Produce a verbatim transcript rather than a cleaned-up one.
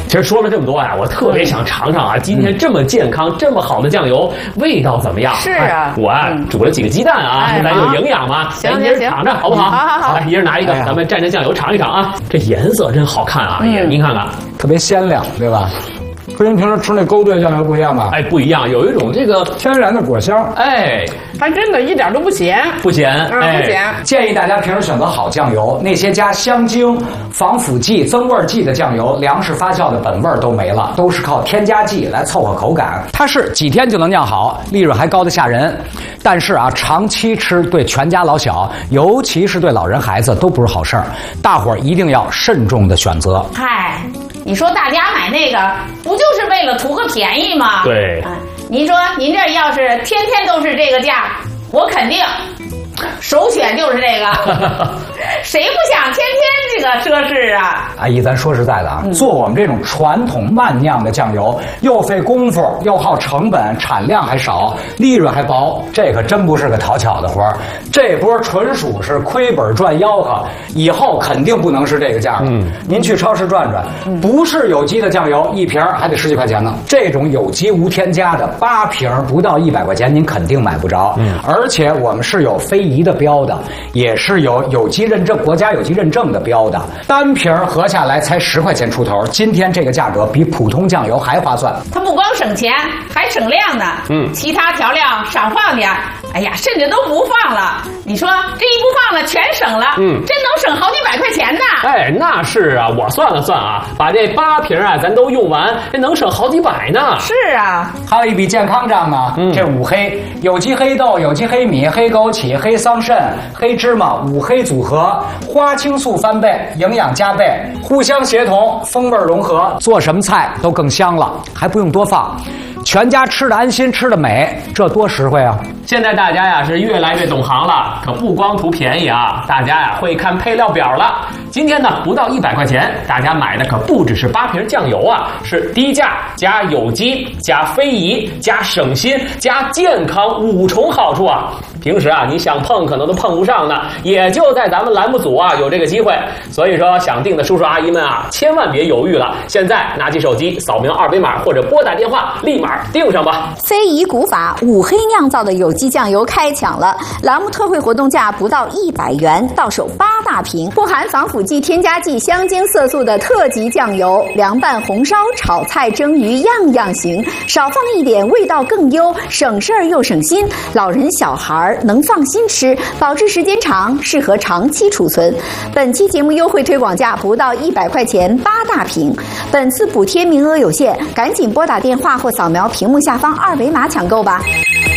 其实说了这么多呀，我特别想尝尝啊，今天这么健康、这么好的酱油，味道怎么样？ 是啊， 我啊煮了几个鸡蛋啊，咱有营养嘛，咱一人尝尝好不好？ 好好好， 来一人拿一个，咱们蘸着酱油尝一尝啊。这颜色真好看啊，也您看看， 特别鲜亮，对吧？跟您平时吃那勾兑酱油不一样吧？ 哎，不一样，有一种这个天然的果香， 哎， 还真的一点都不咸， 不咸， 哎，不咸。 建议大家平时选择好酱油，那些加香精、防腐剂、增味剂的酱油，粮食发酵的本味都没了，都是靠添加剂来凑合口感。它是几天就能酿好，利润还高得吓人。但是啊，长期吃对全家老小，尤其是对老人孩子都不是好事儿，大伙儿一定要慎重的选择。 嗨，你说大家买那个不就是为了图个便宜吗？ 对， 啊，您说您这要是天天都是这个价，我肯定首选就是这个。谁不想天天这个奢侈啊？ 阿姨，咱说实在的啊，嗯、做我们这种传统慢酿的酱油，又费功夫，又耗成本，产量还少，利润还薄，这可真不是个讨巧的活儿。这波纯属是亏本赚吆喝，以后肯定不能是这个价了。嗯，您去超市转转，嗯、不是有机的酱油，一瓶还得十几块钱呢。这种有机无添加的，八瓶不到一百块钱，您肯定买不着。嗯，而且我们是有非遗的标的，也是有有机认证。国家有机认证的标的，单瓶合下来才十块钱出头。今天这个价格比普通酱油还划算。 它不光省钱，还省量呢。嗯，其他调料少放点，哎呀，甚至都不放了。你说这一不放了，全省了。嗯，真能省好几百块钱呢。 哎，那是啊，我算了算啊，把这八瓶啊咱都用完，这能省好几百呢。 是啊， 还有一笔健康账呢。嗯，这五黑：有机黑豆、有机黑米、黑枸杞、黑桑葚、黑芝麻，五黑组合。花青素翻倍，营养加倍，互相协同，风味融合，做什么菜都更香了，还不用多放，全家吃的安心，吃的美，这多实惠啊！ 现在大家呀是越来越懂行了，可不光图便宜啊，大家呀会看配料表了。今天呢不到一百块钱，大家买的可不只是八瓶酱油啊，是低价加有机加非遗加省心加健康五重好处啊！平时啊你想碰可能都碰不上呢，也就在咱们栏目组啊有这个机会。所以说想订的叔叔阿姨们啊，千万别犹豫了，现在拿起手机扫描二维码或者拨打电话，立马订上吧。 非遗古法五黑酿造的有机酱油开抢了，栏目特惠活动价不到一百元，到手八大瓶，不含防腐剂、添加剂、香精、色素的特级酱油，凉拌、红烧、炒菜、蒸鱼样样行，少放一点味道更优，省事儿又省心，老人小孩能放心吃，保质时间长，适合长期储存。本期节目优惠推广价不到一百块钱，八大瓶。本次补贴名额有限，赶紧拨打电话或扫描屏幕下方二维码抢购吧。